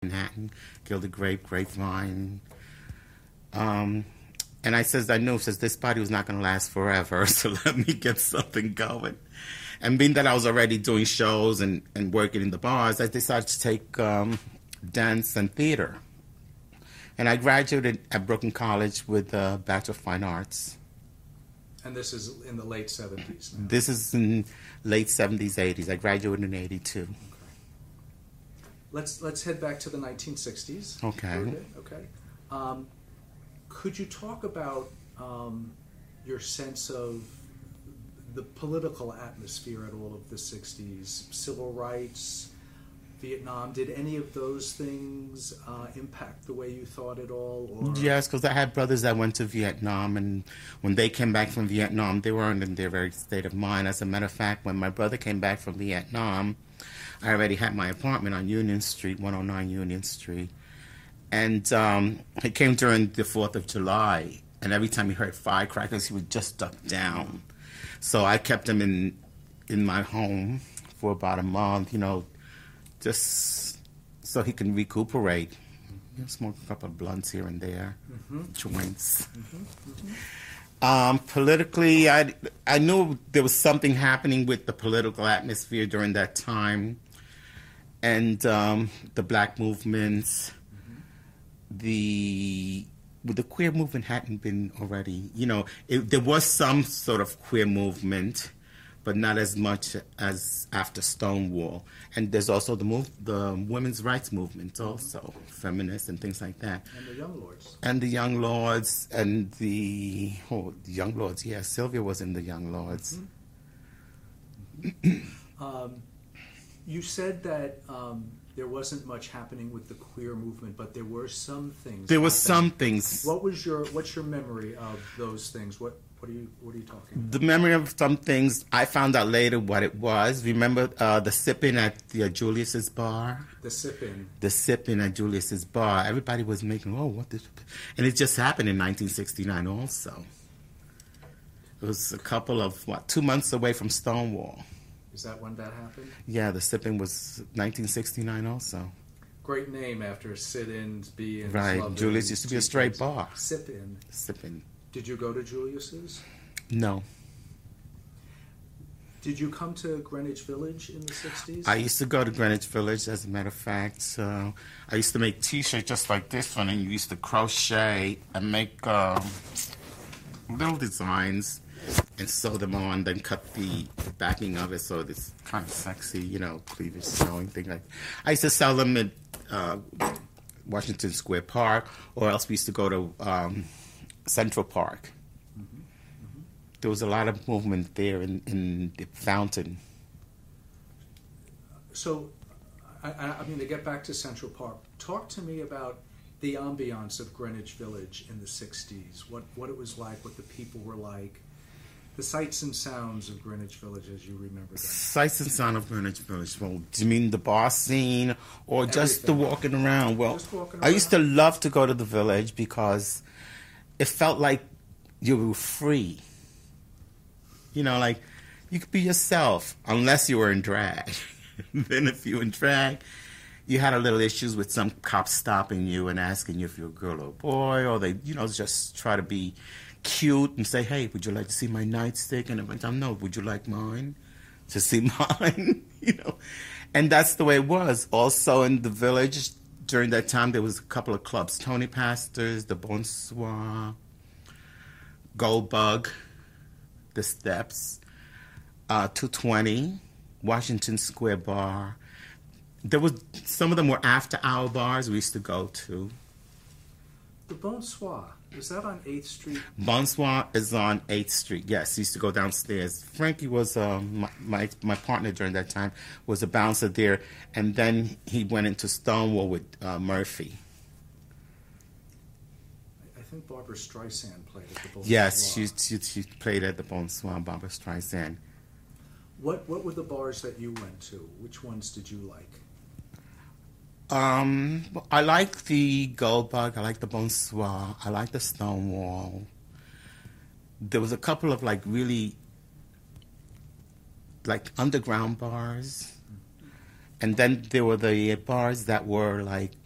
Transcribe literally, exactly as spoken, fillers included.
Manhattan, Gilded Grape, Grapevine. Um, and I says, I knew, says, this party was not going to last forever, so let me get something going. And being that I was already doing shows and, and working in the bars, I decided to take um, dance and theater. And I graduated at Brooklyn College with a Bachelor of Fine Arts. And this is in the late seventies now? This is in late seventies, eighties. I graduated in eighty-two. Okay. Let's, let's head back to the nineteen sixties. Okay. Okay. Um, could you talk about um, your sense of the political atmosphere at all of the sixties, civil rights, Vietnam? Did any of those things uh, impact the way you thought at all? Or? Yes, because I had brothers that went to Vietnam, and when they came back from Vietnam, they weren't in their very state of mind. As a matter of fact, when my brother came back from Vietnam, I already had my apartment on Union Street, one oh nine Union Street. And um, he came during the fourth of July, and every time he heard firecrackers, he would just duck down. So I kept him in in my home for about a month, you know, just so he can recuperate. You know, smoke a couple of blunts here and there, mm-hmm. joints. Mm-hmm. Mm-hmm. Um, politically, I, I knew there was something happening with the political atmosphere during that time. And um, the black movements, the well, the queer movement hadn't been already, you know, it, there was some sort of queer movement, but not as much as after Stonewall. And there's also the move, the women's rights movement also, feminists and things like that. And the Young Lords. And the Young Lords and the, oh, the Young Lords, yeah, Sylvia was in the Young Lords. Mm-hmm. um, you said that um, there wasn't much happening with the queer movement, but there were some things. There happening. were some things. What was your What's your memory of those things? What What are you What are you talking about? The memory of some things, I found out later what it was. Remember uh, the sipping at the uh, Julius's bar? The sipping. The sipping at Julius's bar. Everybody was making, oh, what this? And it just happened in nineteen sixty-nine also. It was a couple of, what, two months away from Stonewall. Is that when that happened? Yeah, the sipping was nineteen sixty-nine also. Great name after sit-ins, be-ins. Right, Julius used to be a straight bar. Sip-in. Sipping. Did you go to Julius's? No. Did you come to Greenwich Village in the sixties? I used to go to Greenwich Village, as a matter of fact. Uh, I used to make T-shirts just like this one, and you used to crochet and make um, little designs and sew them on, then cut the backing of it so it's kind of sexy, you know, cleavage showing, thing like that. I used to sell them at uh, Washington Square Park, or else we used to go to um, Central Park. Mm-hmm. Mm-hmm. There was a lot of movement there in, in the fountain. So, I, I mean, to get back to Central Park, talk to me about the ambiance of Greenwich Village in the sixties, what, what it was like, what the people were like. The sights and sounds of Greenwich Village, as you remember them. Sights and sound of Greenwich Village. Well, do you mean the bar scene or Everything. just the walking around? Well, Just walking I around. used to love to go to the Village because it felt like you were free. You know, like you could be yourself unless you were in drag. Then if you were in drag, you had a little issues with some cops stopping you and asking you if you're a girl or a boy, or they, you know, just try to be cute and say, hey, would you like to see my nightstick? And every time, no, would you like mine? To see mine, you know? And that's the way it was. Also in the Village, during that time, there was a couple of clubs. Tony Pastor's, the Bonsoir, Goldbug, the Steps, uh, two twenty, Washington Square Bar. There was, some of them were after-hour bars we used to go to. The Bonsoir, is that on eighth Street? Bonsoir is on eighth Street, yes. He used to go downstairs. Frankie was, um, my, my my partner during that time, was a bouncer there. And then he went into Stonewall with uh, Murphy. I think Barbara Streisand played at the Bonsoir. Yes, she, she, she played at the Bonsoir, Barbara Streisand. What, what were the bars that you went to? Which ones did you like? Um, I like the Goldbug. I like the Bonsoir. I like the Stonewall. There was a couple of like really like underground bars, and then there were the bars that were like